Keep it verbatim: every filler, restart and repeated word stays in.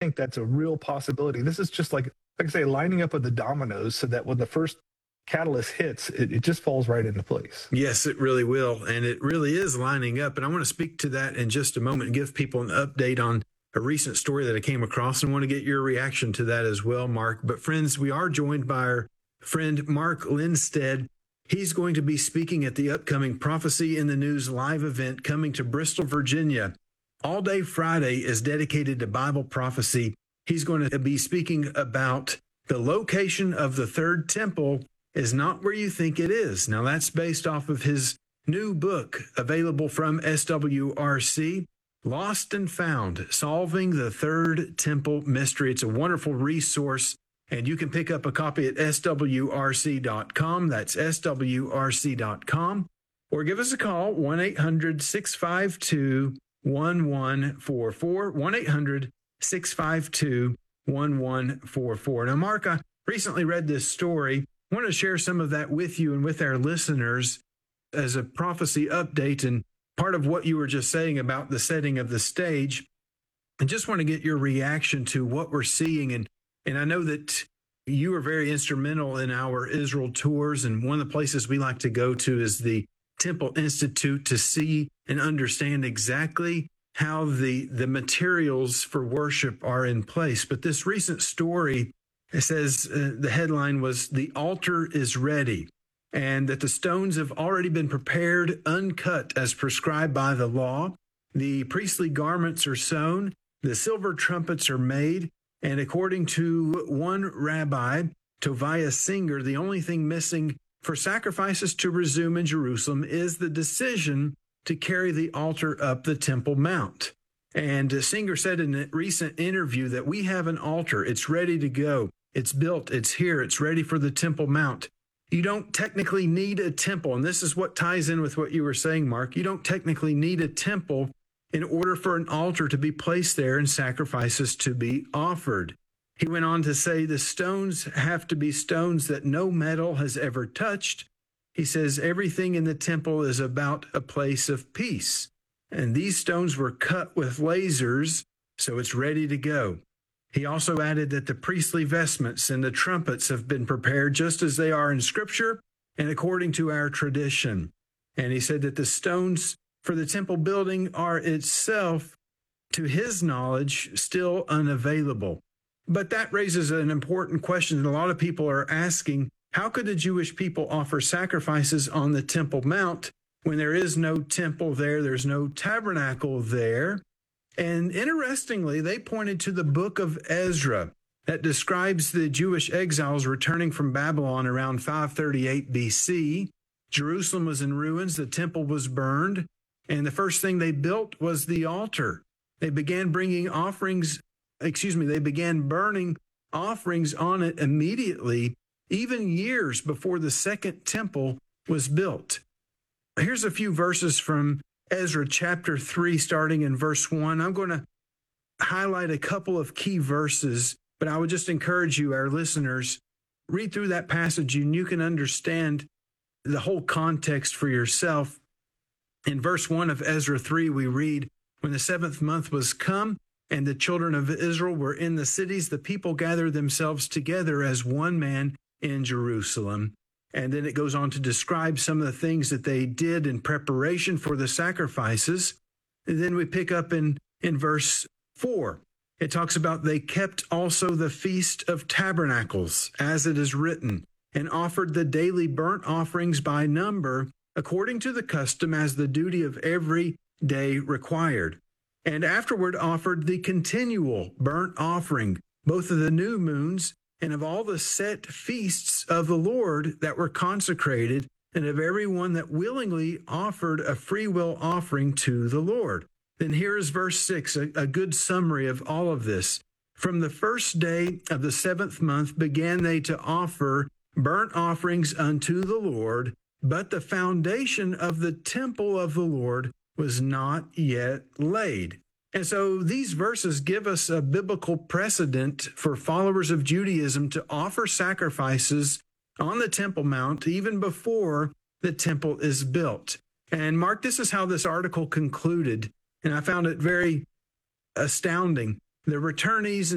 think that's a real possibility. This is just like, like I say, lining up with the dominoes so that when the first catalyst hits, it, it just falls right into place. Yes, it really will. And it really is lining up. And I want to speak to that in just a moment and give people an update on a recent story that I came across and want to get your reaction to that as well, Mark. But friends, we are joined by our friend Mark Lindstedt. He's going to be speaking at the upcoming Prophecy in the News live event coming to Bristol, Virginia. All Day Friday is dedicated to Bible prophecy. He's going to be speaking about the location of the third temple is not where you think it is. Now, that's based off of his new book available from S W R C, Lost and Found, Solving the Third Temple Mystery. It's a wonderful resource, and you can pick up a copy at S W R C dot com. That's S W R C dot com. Or give us a call, one eight hundred six five two one one four four, one eight hundred six five two one one four four. Now, Mark, I recently read this story. I want to share some of that with you and with our listeners as a prophecy update and part of what you were just saying about the setting of the stage. I just want to get your reaction to what we're seeing. And, and I know that you were very instrumental in our Israel tours. And one of the places we like to go to is the Temple Institute to see and understand exactly how the, the materials for worship are in place. But this recent story, it says uh, the headline was, "The altar is ready," and that the stones have already been prepared, uncut as prescribed by the law. The priestly garments are sewn, the silver trumpets are made, and according to one rabbi, Tovia Singer, the only thing missing for sacrifices to resume in Jerusalem is the decision to carry the altar up the Temple Mount. And Singer said in a recent interview that we have an altar. It's ready to go. It's built. It's here. It's ready for the Temple Mount. You don't technically need a temple. And this is what ties in with what you were saying, Mark. You don't technically need a temple in order for an altar to be placed there and sacrifices to be offered. He went on to say the stones have to be stones that no metal has ever touched. He says everything in the temple is about a place of peace. And these stones were cut with lasers, so it's ready to go. He also added that the priestly vestments and the trumpets have been prepared just as they are in Scripture and according to our tradition. And he said that the stones for the temple building are itself, to his knowledge, still unavailable. But that raises an important question that a lot of people are asking. How could the Jewish people offer sacrifices on the Temple Mount when there is no temple there, there's no tabernacle there? And interestingly, they pointed to the book of Ezra that describes the Jewish exiles returning from Babylon around five thirty-eight B C. Jerusalem was in ruins, the temple was burned, and the first thing they built was the altar. They began bringing offerings, excuse me, they began burning offerings on it immediately, even years before the second temple was built. Here's a few verses from Ezra chapter three, starting in verse one. I'm going to highlight a couple of key verses, but I would just encourage you, our listeners, read through that passage and you can understand the whole context for yourself. In verse one of Ezra three, we read, "When the seventh month was come, and the children of Israel were in the cities, the people gathered themselves together as one man in Jerusalem." And then it goes on to describe some of the things that they did in preparation for the sacrifices. And then we pick up in, in verse four. It talks about they kept also the Feast of Tabernacles, as it is written, and offered the daily burnt offerings by number, according to the custom as the duty of every day required. And afterward offered the continual burnt offering, both of the new moons and of all the set feasts of the Lord that were consecrated, and of everyone that willingly offered a free will offering to the Lord. Then here is verse six, a, a good summary of all of this. "From the first day of the seventh month began they to offer burnt offerings unto the Lord, but the foundation of the temple of the Lord was not yet laid." And so these verses give us a biblical precedent for followers of Judaism to offer sacrifices on the Temple Mount even before the temple is built. And Mark, this is how this article concluded, and I found it very astounding. The returnees